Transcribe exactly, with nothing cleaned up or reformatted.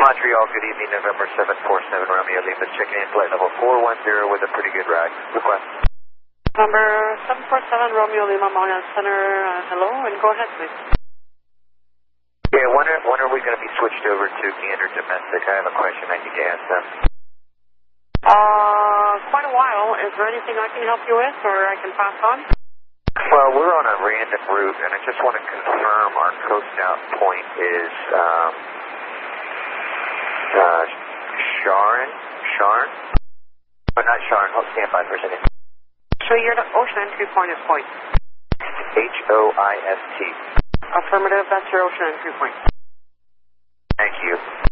Montreal, good evening, November seven four seven Romeo Lima, checking in flight level four one zero with a pretty good ride. Request. Number seven four seven Romeo Lima, Montreal Center, uh, hello, and go ahead, please. Yeah, when are, when are we going to be switched over to Gander Domestic? I have a question I need to ask them. Uh, quite a while. Is there anything I can help you with, or I can pass on? Well, we're on a random route, and I just want to confirm our coast out point is, um, uh, Sharon? Sharon? Oh, not Sharon. Hold stand by for a second. So your ocean entry point is point? H O I S T. Affirmative, that's your ocean entry point. Thank you.